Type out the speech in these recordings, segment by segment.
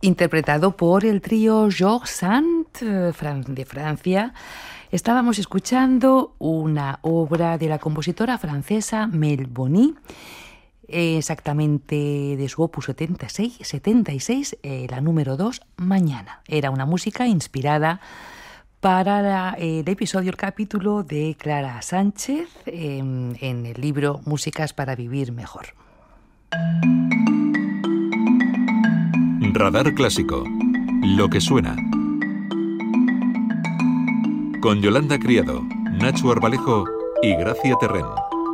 interpretado por el trío Georges Sand de Francia. Estábamos escuchando una obra de la compositora francesa Mel Boni, exactamente de su opus 76, la número 2, Mañana. Era una música inspirada para el capítulo de Clara Sánchez en el libro Músicas para vivir mejor. Radar Clásico. Lo que suena. Con Yolanda Criado, Nacho Arbalejo y Gracia Terrén.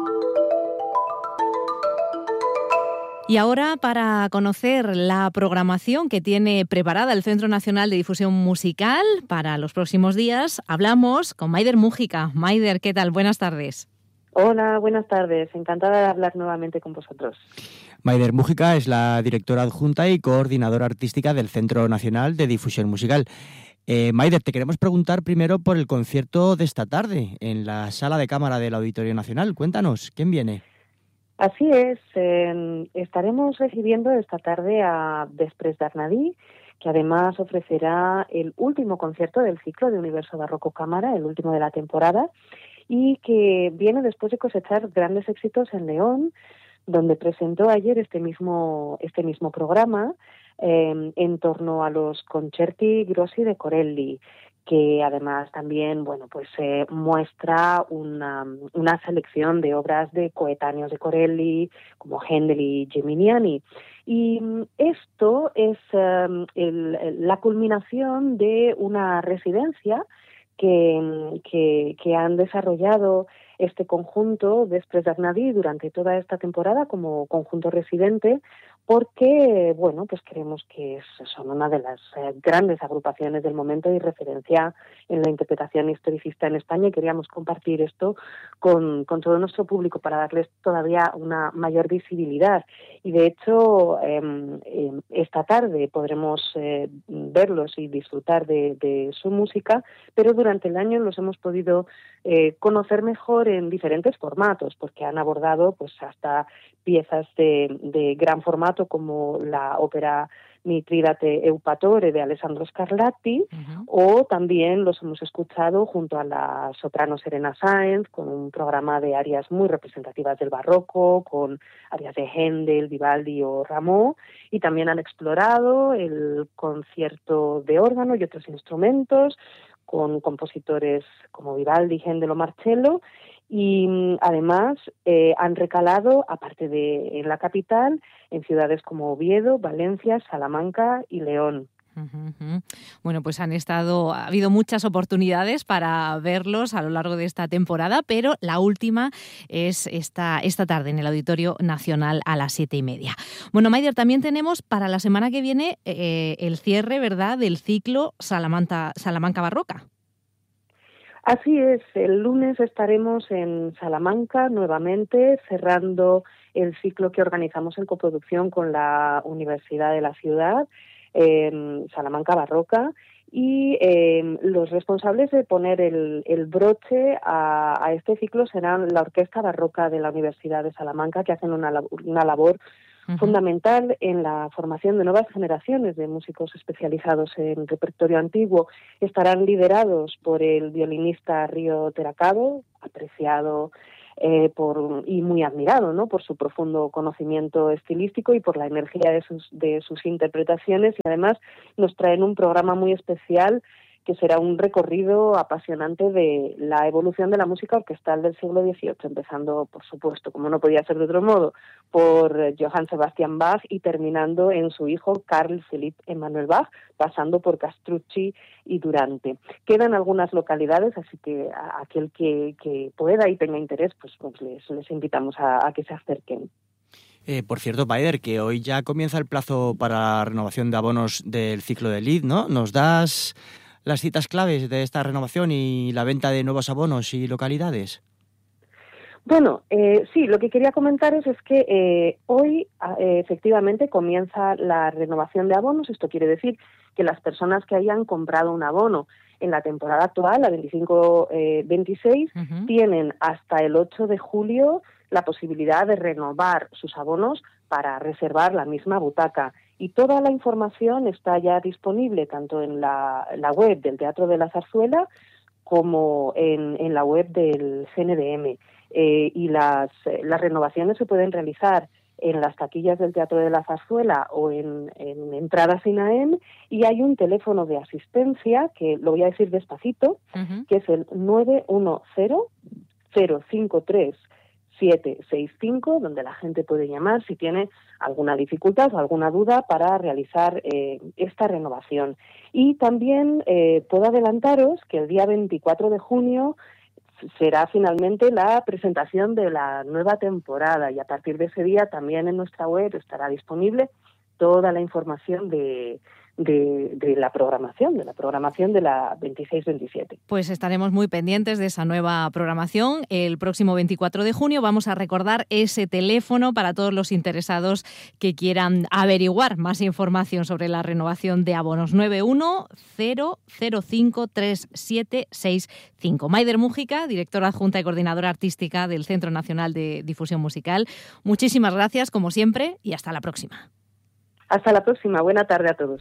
Y ahora, para conocer la programación que tiene preparada el Centro Nacional de Difusión Musical para los próximos días, hablamos con Maider Múgica. Maider, ¿qué tal? Buenas tardes. Hola, buenas tardes. Encantada de hablar nuevamente con vosotros. Maider Múgica es la directora adjunta y coordinadora artística del Centro Nacional de Difusión Musical. Maider, te queremos preguntar primero por el concierto de esta tarde en la Sala de Cámara del Auditorio Nacional. Cuéntanos, ¿quién viene? Así es, estaremos recibiendo esta tarde a Després d'Arnadí, que además ofrecerá el último concierto del ciclo de Universo Barroco Cámara, el último de la temporada, y que viene después de cosechar grandes éxitos en León, donde presentó ayer este mismo programa en torno a los concerti grossi de Corelli, que además también, muestra una selección de obras de coetáneos de Corelli, como Händel y Geminiani. Y esto es la culminación de una residencia que han desarrollado este conjunto Després d'Arnadí durante toda esta temporada como conjunto residente, porque, creemos que son una de las grandes agrupaciones del momento y referencia en la interpretación historicista en España, y queríamos compartir esto con todo nuestro público para darles todavía una mayor visibilidad. Y de hecho, esta tarde podremos verlos y disfrutar de su música, pero durante el año los hemos podido conocer mejor en diferentes formatos, porque han abordado hasta piezas de gran formato como la ópera Mitridate Eupatore de Alessandro Scarlatti, o también los hemos escuchado junto a la soprano Serena Sáenz con un programa de arias muy representativas del barroco, con arias de Händel, Vivaldi o Rameau, y también han explorado el concierto de órgano y otros instrumentos con compositores como Vivaldi, Händel o Marcello, y además han recalado, aparte de en la capital, en ciudades como Oviedo, Valencia, Salamanca y León. Bueno, pues ha habido muchas oportunidades para verlos a lo largo de esta temporada, pero la última es esta tarde en el Auditorio Nacional a las 7:30. Bueno, Maider, también tenemos para la semana que viene el cierre, ¿verdad?, del ciclo Salamanca Barroca. Así es, el lunes estaremos en Salamanca nuevamente, cerrando el ciclo que organizamos en coproducción con la Universidad de la Ciudad, Salamanca Barroca, y los responsables de poner el broche a este ciclo serán la Orquesta Barroca de la Universidad de Salamanca, que hacen una labor fundamental en la formación de nuevas generaciones de músicos especializados en repertorio antiguo. Estarán liderados por el violinista Río Teracado, apreciado y muy admirado, ¿no?, por su profundo conocimiento estilístico y por la energía de sus interpretaciones, y además nos traen un programa muy especial que será un recorrido apasionante de la evolución de la música orquestal del siglo XVIII, empezando, por supuesto, como no podía ser de otro modo, por Johann Sebastian Bach y terminando en su hijo Carl Philipp Emanuel Bach, pasando por Castrucci y Durante. Quedan algunas localidades, así que a aquel que pueda y tenga interés, pues les invitamos a que se acerquen. Por cierto, Maider, que hoy ya comienza el plazo para la renovación de abonos del ciclo de Lid, ¿no? ¿Nos das las citas claves de esta renovación y la venta de nuevos abonos y localidades? Bueno, sí, lo que quería comentaros es que hoy efectivamente comienza la renovación de abonos. Esto quiere decir que las personas que hayan comprado un abono en la temporada actual, la 25-26, tienen hasta el 8 de julio la posibilidad de renovar sus abonos para reservar la misma butaca. Y toda la información está ya disponible tanto en la web del Teatro de la Zarzuela como en la web del CNDM. Y las renovaciones se pueden realizar en las taquillas del Teatro de la Zarzuela o en entradas INAEM, y hay un teléfono de asistencia, que lo voy a decir despacito, que es el 910-053-765, donde la gente puede llamar si tiene alguna dificultad o alguna duda para realizar esta renovación. Y también puedo adelantaros que el día 24 de junio será finalmente la presentación de la nueva temporada, y a partir de ese día también en nuestra web estará disponible toda la información de la programación de la 26-27. Pues estaremos muy pendientes de esa nueva programación. El próximo 24 de junio vamos a recordar ese teléfono para todos los interesados que quieran averiguar más información sobre la renovación de abonos. 910053765. Maider Mújica, directora adjunta y coordinadora artística del Centro Nacional de Difusión Musical. Muchísimas gracias, como siempre, y hasta la próxima. Hasta la próxima. Buena tarde a todos.